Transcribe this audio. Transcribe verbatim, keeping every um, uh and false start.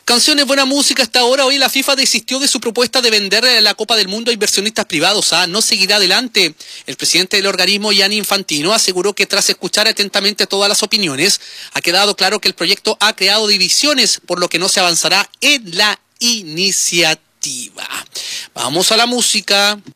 Canciones, buena música hasta ahora. Hoy la FIFA desistió de su propuesta de vender la Copa del Mundo a inversionistas privados. ¿ah? No seguirá adelante. El presidente del organismo, Gianni Infantino, aseguró que tras escuchar atentamente todas las opiniones, ha quedado claro que el proyecto ha creado divisiones, por lo que no se avanzará en la iniciativa. Vamos a la música.